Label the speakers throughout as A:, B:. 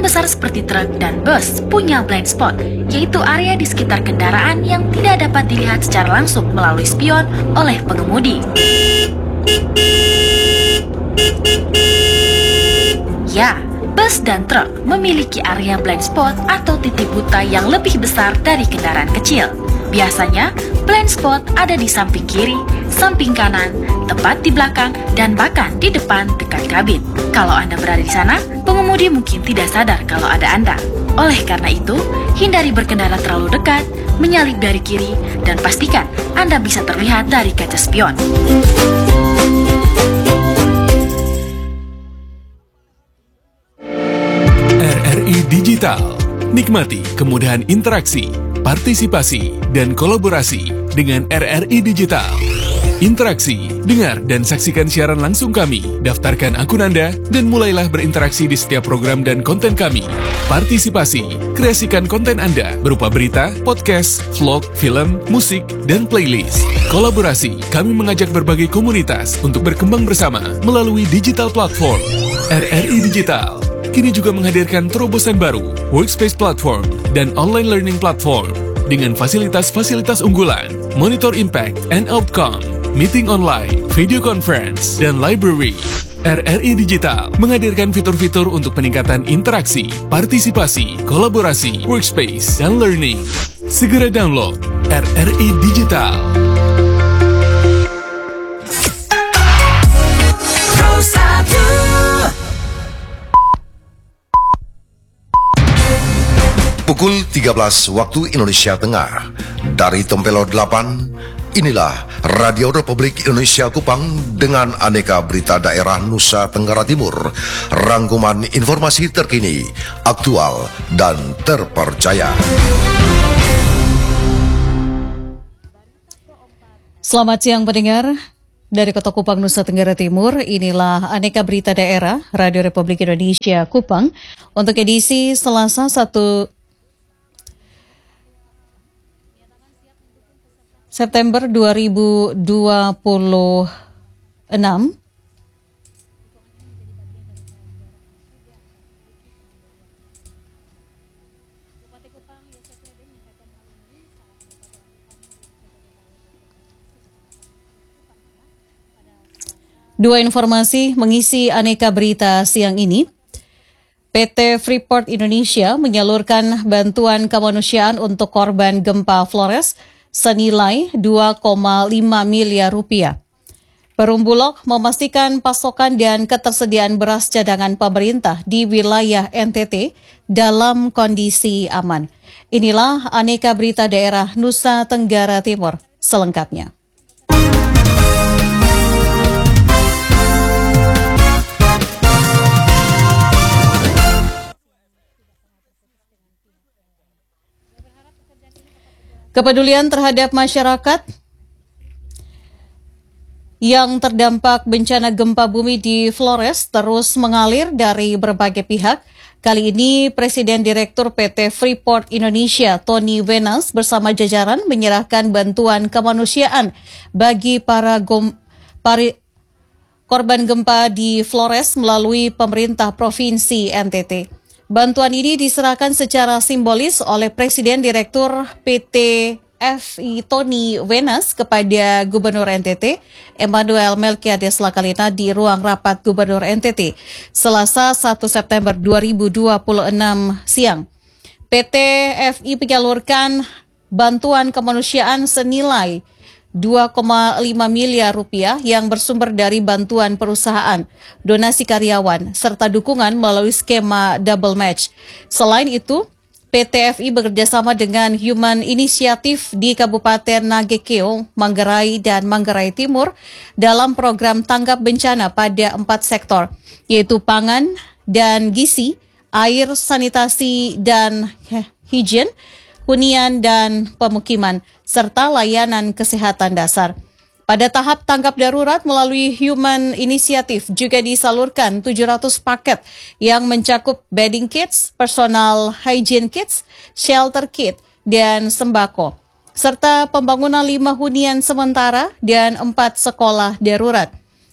A: Kendaraan besar seperti truk dan bus punya blind spot, yaitu area di sekitar kendaraan yang tidak dapat dilihat secara langsung melalui spion oleh pengemudi. Ya, bus dan truk memiliki area blind spot atau titik buta yang lebih besar dari kendaraan kecil. Biasanya, blind spot ada di samping kiri, samping kanan, tepat di belakang, dan bahkan di depan dekat kabin. Kalau Anda berada di sana, pengemudi mungkin tidak sadar kalau ada Anda. Oleh karena itu, hindari berkendara terlalu dekat, menyalip dari kiri, dan pastikan Anda bisa terlihat dari kaca spion.
B: RRI Digital. Nikmati kemudahan interaksi, partisipasi, dan kolaborasi dengan RRI Digital. Interaksi, dengar dan saksikan siaran langsung kami, daftarkan akun Anda, dan mulailah berinteraksi di setiap program dan konten kami. Partisipasi, kreasikan konten Anda berupa berita, podcast, vlog, film, musik, dan playlist. Kolaborasi, kami mengajak berbagai komunitas untuk berkembang bersama melalui digital platform. RRI Digital kini juga menghadirkan terobosan baru, workspace platform, dan online learning platform dengan fasilitas-fasilitas unggulan, monitor impact and outcome, meeting online, video conference, dan library. RRI Digital menghadirkan fitur-fitur untuk peningkatan interaksi, partisipasi, kolaborasi, workspace, dan learning. Segera download RRI Digital.
C: Pukul 13 waktu Indonesia Tengah. Dari Tempelo 8, inilah Radio Republik Indonesia Kupang dengan aneka berita daerah Nusa Tenggara Timur. Rangkuman informasi terkini, aktual, dan terpercaya.
D: Selamat siang pendengar. Dari Kota Kupang, Nusa Tenggara Timur, inilah aneka berita daerah Radio Republik Indonesia Kupang untuk edisi Selasa 1 September 2026. Dua informasi mengisi aneka berita siang ini. PT Freeport Indonesia menyalurkan bantuan kemanusiaan untuk korban gempa Flores senilai 2,5 miliar rupiah. Perum Bulog memastikan pasokan dan ketersediaan beras cadangan pemerintah di wilayah NTT dalam kondisi aman. Inilah aneka berita daerah Nusa Tenggara Timur selengkapnya. Kepedulian terhadap masyarakat yang terdampak bencana gempa bumi di Flores terus mengalir dari berbagai pihak. Kali ini Presiden Direktur PT Freeport Indonesia Tony Wenas bersama jajaran menyerahkan bantuan kemanusiaan bagi para korban gempa di Flores melalui pemerintah Provinsi NTT. Bantuan ini diserahkan secara simbolis oleh Presiden Direktur PT FI Tony Wenas kepada Gubernur NTT Emmanuel Melkiades Lakalina di ruang rapat Gubernur NTT Selasa 1 September 2026 siang. PT FI menyalurkan bantuan kemanusiaan senilai 2,5 miliar rupiah yang bersumber dari bantuan perusahaan, donasi karyawan, serta dukungan melalui skema double match. Selain itu, PT FI bekerjasama dengan Human Initiative di Kabupaten Nagekeo, Manggarai, dan Manggarai Timur dalam program tanggap bencana pada 4 sektor, yaitu pangan dan gizi, air, sanitasi dan higien, hunian dan pemukiman, serta layanan kesehatan dasar. Pada tahap tanggap darurat melalui Human Initiative juga disalurkan 700 paket yang mencakup bedding kits, personal hygiene kits, shelter kit, dan sembako, serta pembangunan 5 hunian sementara dan 4 sekolah darurat.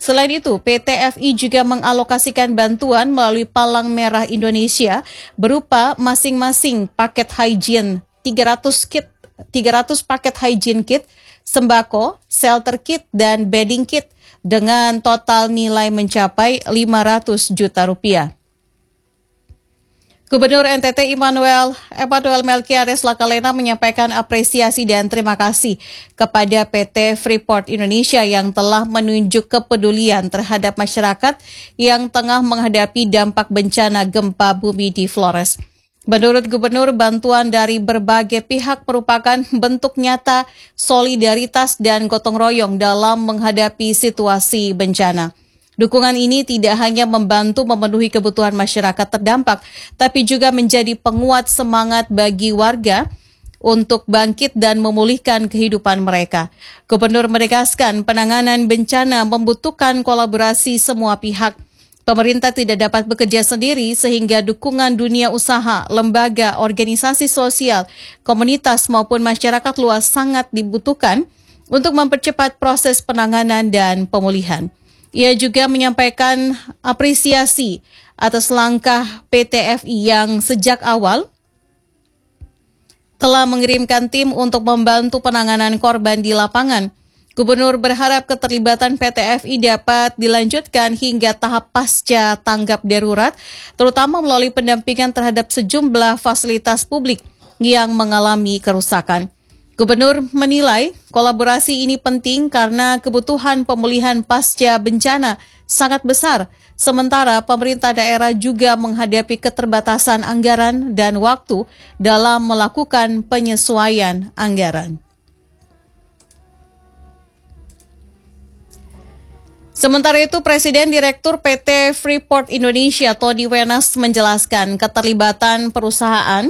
D: Selain itu, PT FI juga mengalokasikan bantuan melalui Palang Merah Indonesia berupa masing-masing paket hygiene 300 paket hygiene kit, sembako, shelter kit, dan bedding kit dengan total nilai mencapai 500 juta rupiah. Gubernur NTT Immanuel Melkiades Lakalena menyampaikan apresiasi dan terima kasih kepada PT Freeport Indonesia yang telah menunjuk kepedulian terhadap masyarakat yang tengah menghadapi dampak bencana gempa bumi di Flores. Menurut Gubernur, bantuan dari berbagai pihak merupakan bentuk nyata solidaritas dan gotong royong dalam menghadapi situasi bencana. Dukungan ini tidak hanya membantu memenuhi kebutuhan masyarakat terdampak, tapi juga menjadi penguat semangat bagi warga untuk bangkit dan memulihkan kehidupan mereka. Gubernur menegaskan penanganan bencana membutuhkan kolaborasi semua pihak. Pemerintah tidak dapat bekerja sendiri sehingga dukungan dunia usaha, lembaga, organisasi sosial, komunitas maupun masyarakat luas sangat dibutuhkan untuk mempercepat proses penanganan dan pemulihan. Ia juga menyampaikan apresiasi atas langkah PT FI yang sejak awal telah mengirimkan tim untuk membantu penanganan korban di lapangan. Gubernur berharap keterlibatan PT FI dapat dilanjutkan hingga tahap pasca tanggap darurat, terutama melalui pendampingan terhadap sejumlah fasilitas publik yang mengalami kerusakan. Gubernur menilai kolaborasi ini penting karena kebutuhan pemulihan pasca bencana sangat besar, sementara pemerintah daerah juga menghadapi keterbatasan anggaran dan waktu dalam melakukan penyesuaian anggaran. Sementara itu, Presiden Direktur PT Freeport Indonesia, Tony Wenas, menjelaskan keterlibatan perusahaan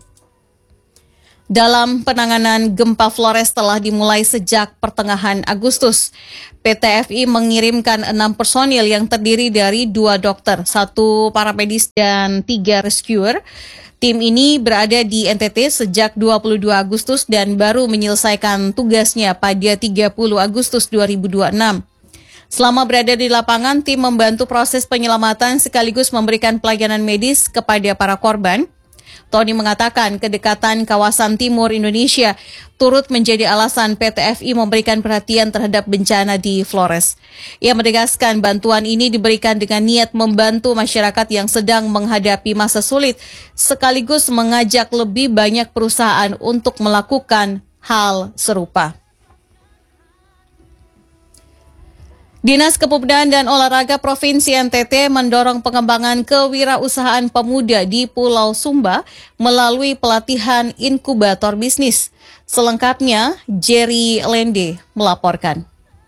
D: dalam penanganan gempa Flores telah dimulai sejak pertengahan Agustus. PT FI mengirimkan 6 personil yang terdiri dari 2 dokter, 1 paramedis, dan 3 rescuer. Tim ini berada di NTT sejak 22 Agustus dan baru menyelesaikan tugasnya pada 30 Agustus 2026. Selama berada di lapangan, tim membantu proses penyelamatan sekaligus memberikan pelayanan medis kepada para korban. Tony mengatakan kedekatan kawasan timur Indonesia turut menjadi alasan PT FI memberikan perhatian terhadap bencana di Flores. Ia menegaskan bantuan ini diberikan dengan niat membantu masyarakat yang sedang menghadapi masa sulit, sekaligus mengajak lebih banyak perusahaan untuk melakukan hal serupa. Dinas Kepemudaan dan Olahraga Provinsi NTT mendorong pengembangan kewirausahaan pemuda di Pulau Sumba melalui pelatihan inkubator bisnis. Selengkapnya, Jerry Lende melaporkan.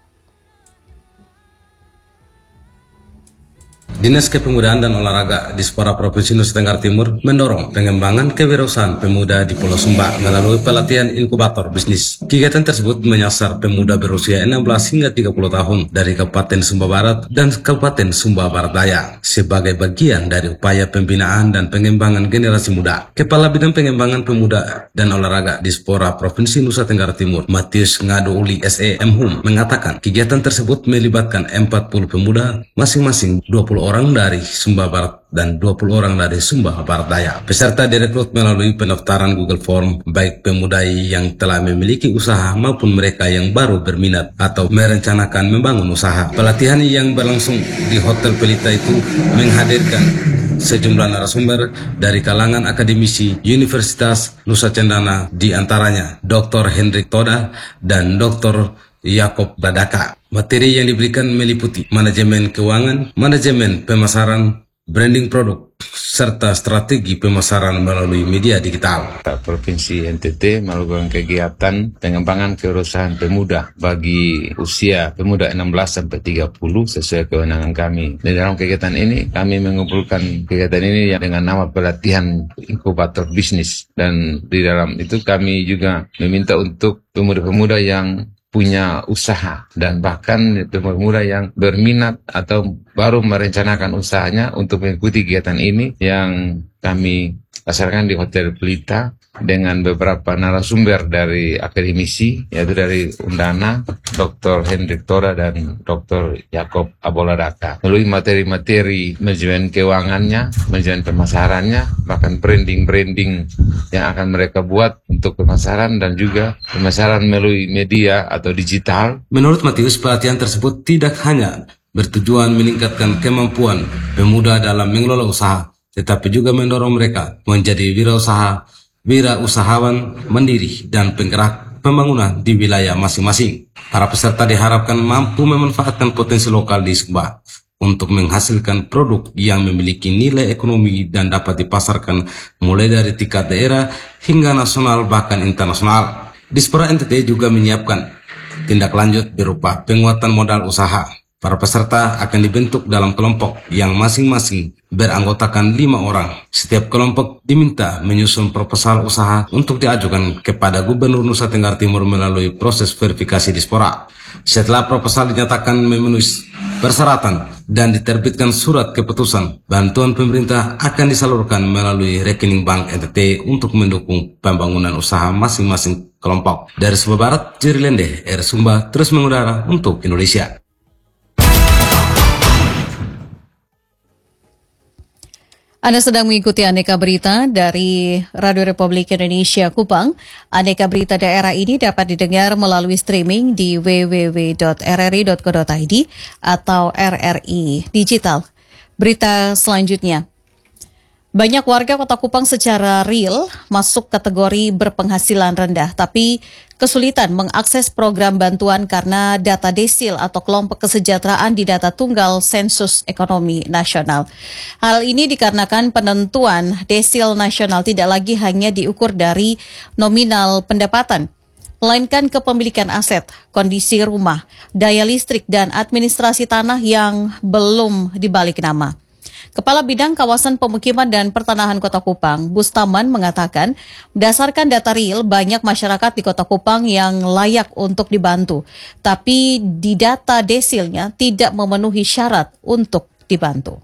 E: Dinas Kepemudaan dan Olahraga Dispora Provinsi Nusa Tenggara Timur mendorong pengembangan kewirausahaan pemuda di Pulau Sumba melalui pelatihan inkubator bisnis. Kegiatan tersebut menyasar pemuda berusia 16 hingga 30 tahun dari Kabupaten Sumba Barat dan Kabupaten Sumba Barat Daya sebagai bagian dari upaya pembinaan dan pengembangan generasi muda. Kepala Bidang Pengembangan Pemuda dan Olahraga Dispora Provinsi Nusa Tenggara Timur, Matius Ngado Uli SE MHUM, mengatakan kegiatan tersebut melibatkan 40 pemuda, masing-masing 20 orang dari Sumba Barat dan 20 orang dari Sumba Barat Daya. Peserta direkrut melalui pendaftaran Google Form, baik pemuda yang telah memiliki usaha maupun mereka yang baru berminat atau merencanakan membangun usaha. Pelatihan yang berlangsung di Hotel Pelita itu menghadirkan sejumlah narasumber dari kalangan akademisi Universitas Nusa Cendana, di antaranya Dr. Hendrik Toda dan Dr. Yakob Badaka. Materi yang diberikan meliputi manajemen keuangan, manajemen pemasaran, branding produk, serta strategi pemasaran melalui media digital.
F: Provinsi NTT melakukan kegiatan pengembangan kewirausahaan pemuda bagi usia pemuda 16 sampai 30 sesuai kewenangan kami. Di dalam kegiatan ini kami mengumpulkan kegiatan ini dengan nama pelatihan inkubator bisnis, dan di dalam itu kami juga meminta untuk pemuda-pemuda yang punya usaha dan bahkan pemuda yang berminat atau baru merencanakan usahanya untuk mengikuti kegiatan ini yang kami laksanakan di Hotel Pelita dengan beberapa narasumber dari akademisi, yaitu dari Undana, Dr. Hendrik Tora dan Dr. Jacob Aboladaka. Melalui materi-materi manajemen keuangannya, manajemen pemasarannya, bahkan branding yang akan mereka buat untuk pemasaran dan juga pemasaran melalui media atau digital.
E: Menurut Matius, pelatihan tersebut tidak hanya bertujuan meningkatkan kemampuan pemuda dalam mengelola usaha, tetapi juga mendorong mereka menjadi wirausahawan mandiri dan penggerak pembangunan di wilayah masing-masing. Para peserta diharapkan mampu memanfaatkan potensi lokal di Sumba untuk menghasilkan produk yang memiliki nilai ekonomi dan dapat dipasarkan mulai dari tingkat daerah hingga nasional bahkan internasional. Dispora NTT juga menyiapkan tindak lanjut berupa penguatan modal usaha. Para peserta akan dibentuk dalam kelompok yang masing-masing beranggotakan 5 orang. Setiap kelompok diminta menyusun proposal usaha untuk diajukan kepada Gubernur Nusa Tenggara Timur melalui proses verifikasi Dispora. Setelah proposal dinyatakan memenuhi persyaratan dan diterbitkan surat keputusan, bantuan pemerintah akan disalurkan melalui rekening bank NTT untuk mendukung pembangunan usaha masing-masing kelompok. Dari Sumba Barat, Jerry Lende, R Sumba terus mengudara untuk Indonesia.
D: Anda sedang mengikuti Aneka Berita dari Radio Republik Indonesia Kupang. Aneka Berita daerah ini dapat didengar melalui streaming di www.rri.co.id atau RRI Digital. Berita selanjutnya. Banyak warga Kota Kupang secara real masuk kategori berpenghasilan rendah, tapi kesulitan mengakses program bantuan karena data desil atau kelompok kesejahteraan di data tunggal sensus ekonomi nasional. Hal ini dikarenakan penentuan desil nasional tidak lagi hanya diukur dari nominal pendapatan, melainkan kepemilikan aset, kondisi rumah, daya listrik, dan administrasi tanah yang belum dibalik nama. Kepala Bidang Kawasan Pemukiman dan Pertanahan Kota Kupang, Bustaman, mengatakan berdasarkan data real banyak masyarakat di Kota Kupang yang layak untuk dibantu, tapi di data desilnya tidak memenuhi syarat untuk dibantu.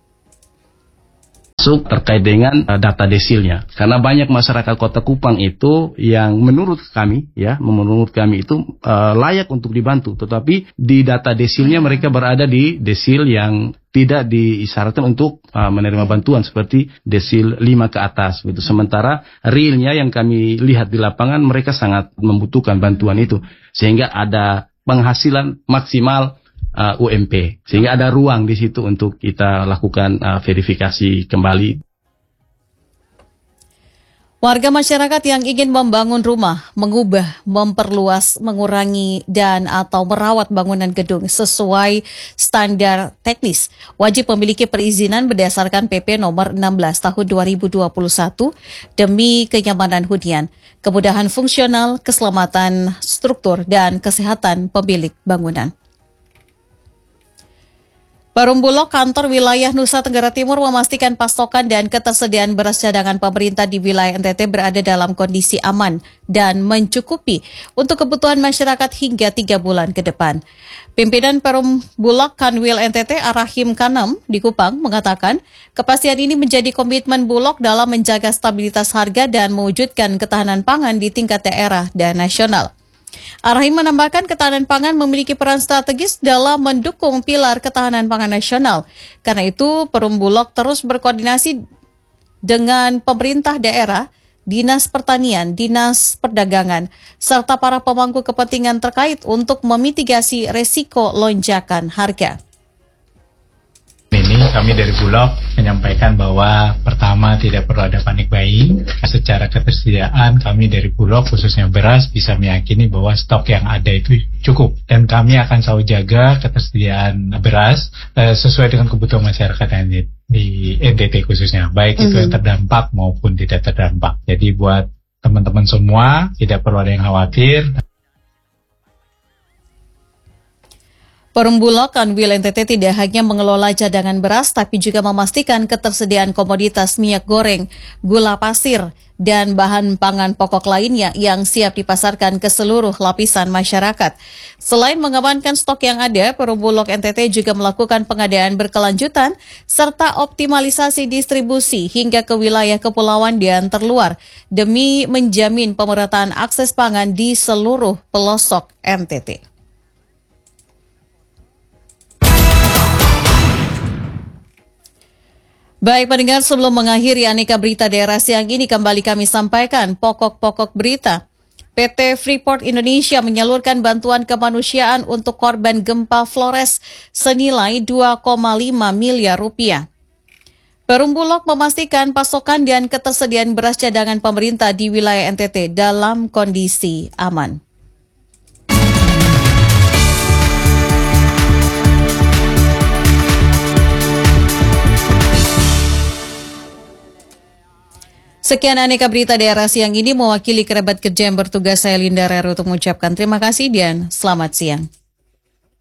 G: Terkait dengan data desilnya, karena banyak masyarakat Kota Kupang itu yang menurut kami itu layak untuk dibantu, tetapi di data desilnya mereka berada di desil yang tidak disyaratkan untuk menerima bantuan seperti desil 5 ke atas gitu. Sementara realnya yang kami lihat di lapangan mereka sangat membutuhkan bantuan itu, sehingga ada penghasilan maksimal UMP, sehingga ada ruang di situ untuk kita lakukan verifikasi kembali.
D: Warga masyarakat yang ingin membangun rumah, mengubah, memperluas, mengurangi, dan atau merawat bangunan gedung sesuai standar teknis wajib memiliki perizinan berdasarkan PP nomor 16 tahun 2021 demi kenyamanan hunian, kemudahan fungsional, keselamatan struktur, dan kesehatan pemilik bangunan. Perum Bulog kantor wilayah Nusa Tenggara Timur memastikan pasokan dan ketersediaan beras cadangan pemerintah di wilayah NTT berada dalam kondisi aman dan mencukupi untuk kebutuhan masyarakat hingga 3 bulan ke depan. Pimpinan Perum Bulog Kanwil NTT Arahim Kanam di Kupang mengatakan kepastian ini menjadi komitmen Bulog dalam menjaga stabilitas harga dan mewujudkan ketahanan pangan di tingkat daerah dan nasional. Arahim menambahkan ketahanan pangan memiliki peran strategis dalam mendukung pilar ketahanan pangan nasional. Karena itu, Perum Bulog terus berkoordinasi dengan pemerintah daerah, Dinas Pertanian, Dinas Perdagangan, serta para pemangku kepentingan terkait untuk memitigasi resiko lonjakan harga.
H: Ini kami dari Bulog menyampaikan bahwa pertama tidak perlu ada panik buying. Secara ketersediaan kami dari Bulog khususnya beras bisa meyakini bahwa stok yang ada itu cukup. Dan kami akan selalu jaga ketersediaan beras sesuai dengan kebutuhan masyarakat yang di NTT khususnya. Baik itu yang terdampak maupun tidak terdampak. Jadi buat teman-teman semua tidak perlu ada yang khawatir.
D: Perum Bulog Kanwil NTT tidak hanya mengelola cadangan beras, tapi juga memastikan ketersediaan komoditas minyak goreng, gula pasir, dan bahan pangan pokok lainnya yang siap dipasarkan ke seluruh lapisan masyarakat. Selain mengamankan stok yang ada, Perum Bulog NTT juga melakukan pengadaan berkelanjutan serta optimalisasi distribusi hingga ke wilayah kepulauan dan terluar demi menjamin pemerataan akses pangan di seluruh pelosok NTT. Baik pendengar, sebelum mengakhiri Aneka Berita Daerah siang ini, kembali kami sampaikan pokok-pokok berita. PT Freeport Indonesia menyalurkan bantuan kemanusiaan untuk korban gempa Flores senilai 2,5 miliar rupiah. Perum Bulog memastikan pasokan dan ketersediaan beras cadangan pemerintah di wilayah NTT dalam kondisi aman. Sekian Aneka Berita Daerah siang ini, mewakili kerabat kerja yang bertugas saya Linda Rero untuk mengucapkan terima kasih dan selamat siang.